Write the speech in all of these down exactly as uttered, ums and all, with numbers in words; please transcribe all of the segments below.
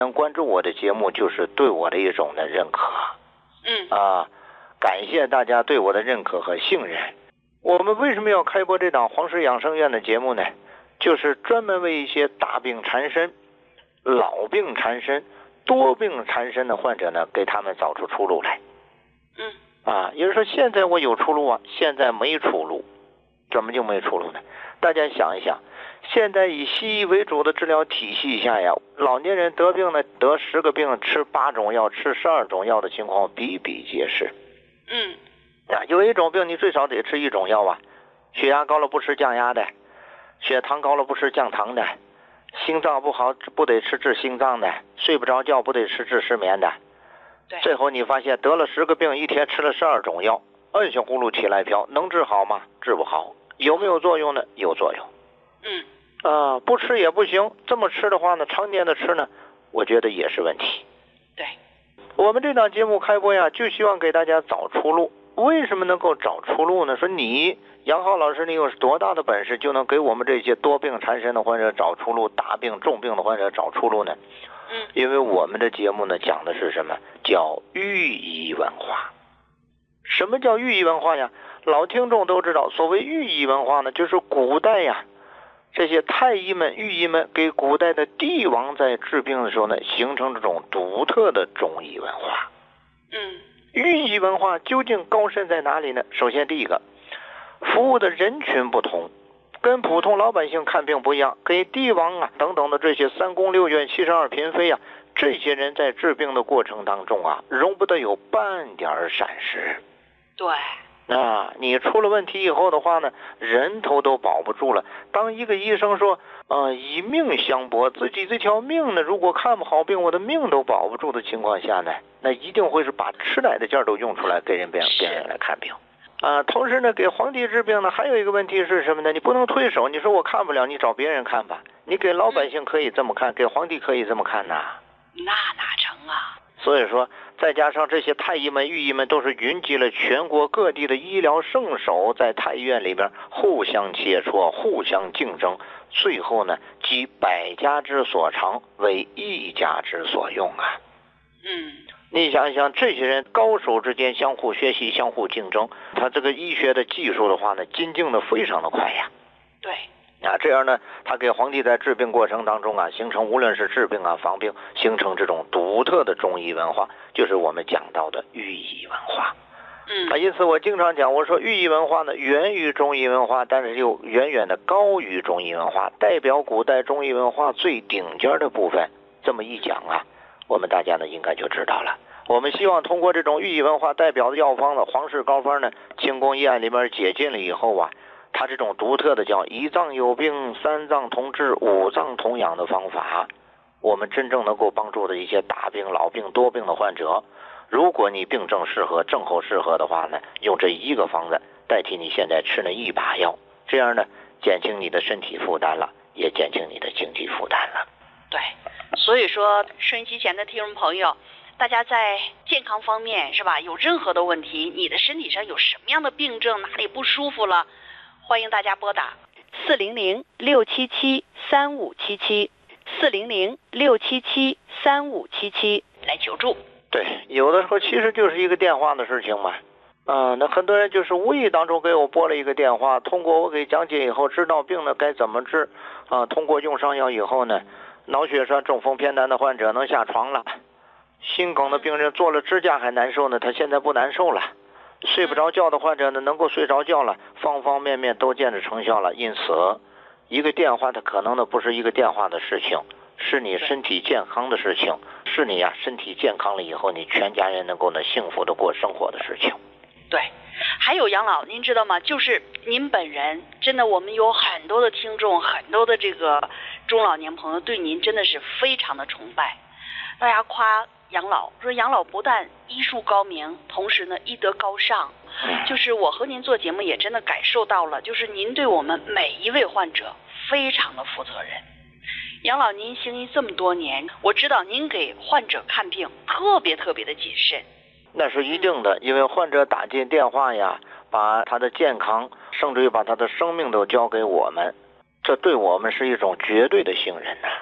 能关注我的节目就是对我的一种的认可。 嗯啊，感谢大家对我的认可和信任。我们为什么要开播这档黄石养生院的节目呢？就是专门为一些大病缠身、老病缠身、多病缠身的患者呢，给他们找出出路来。 嗯啊，也就是说现在我有出路啊，现在没出路。怎么就没出路呢？大家想一想，现在以西医为主的治疗体系下呀，老年人得病呢，得十个病吃八种药，吃十二种药的情况比比皆是。 嗯啊，有一种病你最少得吃一种药啊，血压高了不吃降压的，血糖高了不吃降糖的，心脏不好不得吃治心脏的，睡不着觉不得吃治失眠的。 对， 最后你发现得了十个病，一天吃了十二种药，摁下葫芦起来飘，能治好吗？治不好。有没有作用呢？有作用。 嗯啊，不吃也不行，这么吃的话呢，常年的吃呢，我觉得也是问题。 对， 我们这档节目开播呀，就希望给大家找出路。为什么能够找出路呢？说你杨浩老师，你有多大的本事就能给我们这些多病缠身的患者找出路，大病重病的患者找出路呢？ 嗯， 因为我们的节目呢讲的是什么？叫寓医文化。什么叫寓医文化呀？老听众都知道，所谓寓医文化呢，就是古代呀，这些太医们、御医们给古代的帝王在治病的时候呢，形成这种独特的中医文化。 嗯， 寓医文化究竟高深在哪里呢？首先第一个，服务的人群不同，跟普通老百姓看病不一样，给帝王啊等等的这些三宫六院七十二嫔妃啊，这些人在治病的过程当中啊，容不得有半点闪失。 对。 啊，你出了问题以后的话呢，人头都保不住了。当一个医生说，呃，以命相搏，自己这条命呢，如果看不好病，我的命都保不住的情况下呢，那一定会是把吃奶的劲儿都用出来给人病病人来看病。啊，同时呢，给皇帝治病呢，还有一个问题是什么呢？你不能推手，你说我看不了，你找别人看吧。你给老百姓可以这么看，给皇帝可以这么看呐？ 那哪成啊？ 所以说，再加上这些太医们、御医们都是云集了全国各地的医疗圣手，在太医院里边互相切磋、互相竞争，最后呢，集百家之所长为一家之所用啊。 嗯， 你想想，这些人高手之间相互学习、相互竞争，他这个医学的技术的话呢，精进的非常的快呀。 对。 啊，这样呢，他给皇帝在治病过程当中啊，形成无论是治病啊、防病，形成这种独特的中医文化，就是我们讲到的寓医文化。 嗯， 啊，因此我经常讲，我说寓医文化呢，源于中医文化，但是又远远的高于中医文化，代表古代中医文化最顶尖的部分。这么一讲啊，我们大家呢应该就知道了。我们希望通过这种寓医文化代表的药方的皇氏膏方呢，清宫医案里面解禁了以后啊，它这种独特的叫一脏有病三脏同治五脏同养的方法，我们真正能够帮助的一些大病老病多病的患者，如果你病症适合症候适合的话呢，用这一个方子代替你现在吃那一把药，这样呢减轻你的身体负担了，也减轻你的经济负担了。 对，所以说收音机前的听众朋友，大家在健康方面是吧，有任何的问题，你的身体上有什么样的病症，哪里不舒服了，欢迎大家拨打四零零六七七三五七七四零零六七七三五七七来求助。 对，有的时候其实就是一个电话的事情嘛。啊，那很多人就是无意当中给我拨了一个电话，通过我给讲解以后，知道病呢该怎么治啊。通过用上药以后呢，脑血栓中风偏瘫的患者能下床了，心梗的病人做了支架还难受呢，他现在不难受了。睡不着觉的患者呢，能够睡着觉了，方方面面都见着成效了。因此，一个电话它可能的不是一个电话的事情，是你身体健康的事情，是你呀、啊、身体健康了以后，你全家人能够呢幸福的过生活的事情。 对，还有杨老，您知道吗？就是您本人，真的，我们有很多的听众，很多的这个中老年朋友对您真的是非常的崇拜，大家夸杨老，说杨老不但医术高明，同时呢医德高尚。就是我和您做节目也真的感受到了，就是您对我们每一位患者非常的负责任。杨老，您行医这么多年，我知道您给患者看病特别特别的谨慎。 那是一定的，因为患者打进电话呀，把他的健康甚至于把他的生命都交给我们，这对我们是一种绝对的信任呐、啊。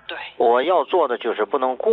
对， 我要做的就是不能辜